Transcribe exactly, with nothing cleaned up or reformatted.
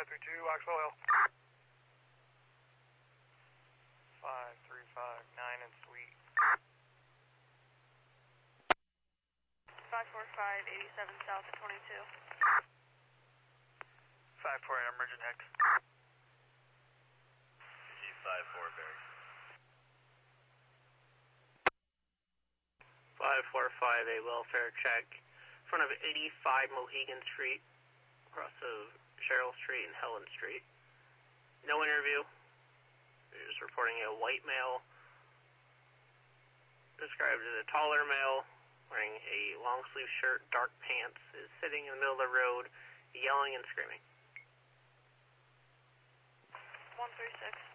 five three two, Waxwell Hill. five three five nine in Suite. five four five, eighty-seven south of twenty-two. five four eight, emergent X. G five four, Barry. five four five, a welfare check. In front of eighty-five Mohegan Street, across of Cheryl Street and Helen Street. No interview. You're just reporting a white male, described as a taller male, wearing a long sleeve shirt, dark pants, is sitting in the middle of the road, yelling and screaming. one three six.